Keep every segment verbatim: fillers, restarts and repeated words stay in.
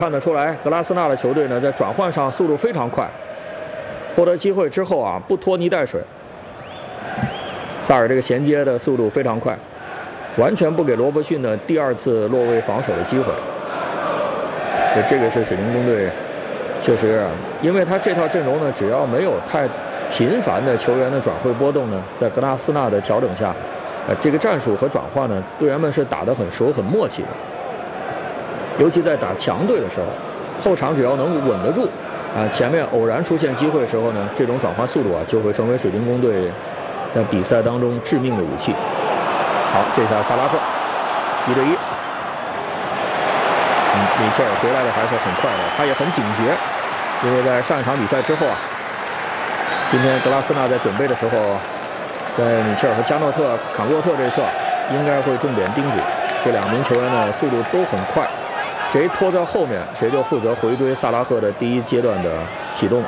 看得出来，格拉斯纳的球队呢，在转换上速度非常快，获得机会之后啊，不拖泥带水。萨尔这个衔接的速度非常快，完全不给罗伯逊的第二次落位防守的机会。所以这个是水晶宫队确实，因为他这套阵容呢，只要没有太频繁的球员的转会波动呢，在格拉斯纳的调整下，呃，这个战术和转换呢，队员们是打得很熟、很默契的。尤其在打强队的时候，后场只要能稳得住，啊，前面偶然出现机会的时候呢，这种转换速度啊，就会成为水晶宫队在比赛当中致命的武器。好，这下萨拉赫一对一，嗯，米切尔回来的还是很快的，他也很警觉，因为在上一场比赛之后啊，今天格拉斯纳在准备的时候，在米切尔和加诺特、坎沃特这侧应该会重点叮嘱这两名球员呢，速度都很快，谁拖在后面，谁就负责回追萨拉赫的第一阶段的启动。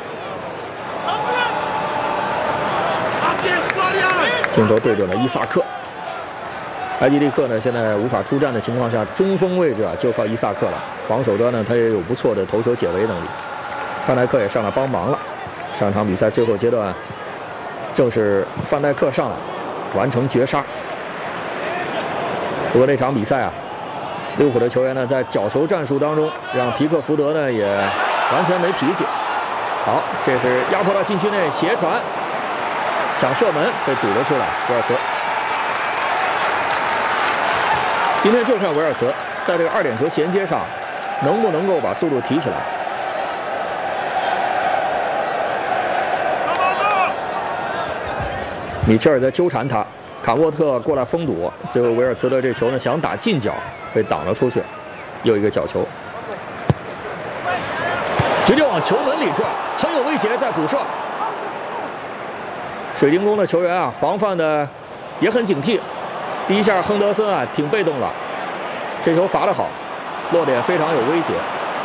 镜头对准了伊萨克，埃吉利克呢现在无法出战的情况下，中锋位置啊就靠伊萨克了。防守端呢他也有不错的头球解围能力，范戴克也上来帮忙了。上场比赛最后阶段，正是范戴克上来完成绝杀。不过那场比赛啊，利物浦的球员呢在角球战术当中，让皮克福德呢也完全没脾气。好，这是压迫到禁区内斜传。想射门被堵了出来，维尔茨。今天就看维尔茨在这个二点球衔接上能不能够把速度提起来。米切尔在纠缠他，卡沃特过来封堵，最后维尔茨的这球呢想打近角被挡了出去，又一个角球，直接往球门里转，很有威胁，在补射。水晶宫的球员啊，防范的也很警惕。第一下亨德森啊，挺被动了，这球罚得好，落点非常有威胁。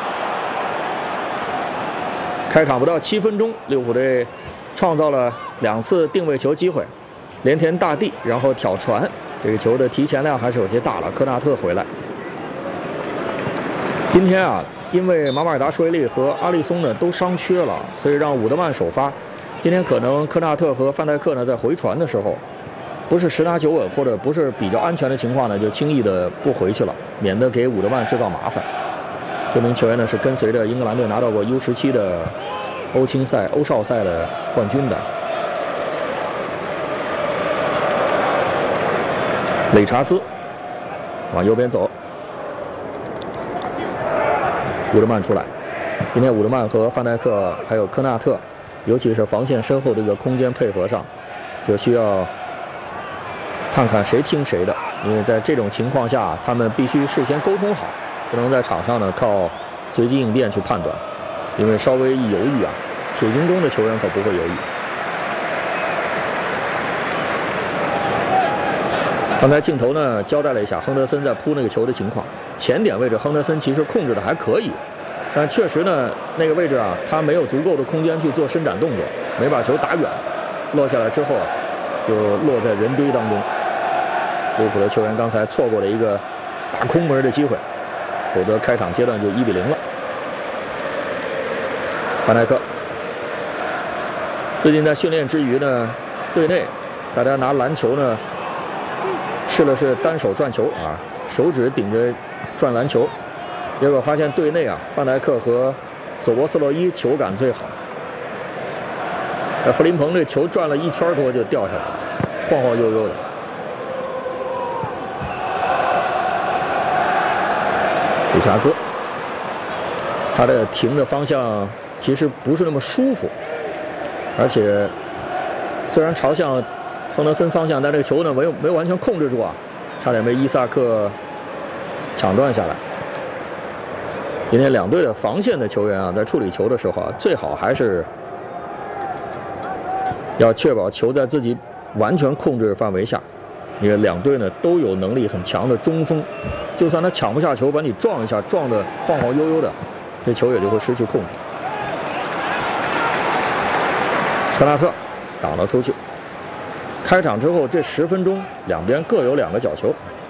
开场不到七分钟，利物浦队创造了两次定位球机会，连田大地，然后挑传，这个球的提前量还是有些大了。科纳特回来。今天啊，因为马马尔达舒维利和阿利松呢都伤缺了，所以让伍德曼首发。今天可能科纳特和范戴克呢在回传的时候，不是十拿九稳或者不是比较安全的情况呢，就轻易的不回去了，免得给伍德曼制造麻烦。这名球员呢是跟随着英格兰队拿到过 U 十七 的欧青赛、欧少赛的冠军的。理查斯往右边走，伍德曼出来。今天伍德曼和范戴克还有科纳特，尤其是防线身后这个空间配合上，就需要看看谁听谁的，因为在这种情况下，他们必须事先沟通好，不能在场上呢靠随机应变去判断，因为稍微一犹豫啊，水晶宫的球员可不会犹豫。刚才镜头呢交代了一下亨德森在扑那个球的情况，前点位置亨德森其实控制的还可以。但确实呢，那个位置啊，他没有足够的空间去做伸展动作，没把球打远，落下来之后啊，就落在人堆当中。利物浦的球员刚才错过了一个打空门的机会，否则开场阶段就一比零了。范戴克最近在训练之余呢，队内大家拿篮球呢试了试单手转球啊，手指顶着转篮球。结果发现队内啊，范戴克和索博斯洛伊球感最好。呃，弗林鹏这球转了一圈多就掉下来了，晃晃悠悠的。理查兹，他的停的方向其实不是那么舒服，而且虽然朝向亨德森方向，但这个球呢没有没有完全控制住啊，差点被伊萨克抢断下来。今天两队的防线的球员啊，在处理球的时候啊，最好还是要确保球在自己完全控制范围下。因为两队呢都有能力很强的中锋，就算他抢不下球，把你撞一下，撞得晃晃悠悠的，这球也就会失去控制。科纳特挡了出去。开场之后这十分钟，两边各有两个角球。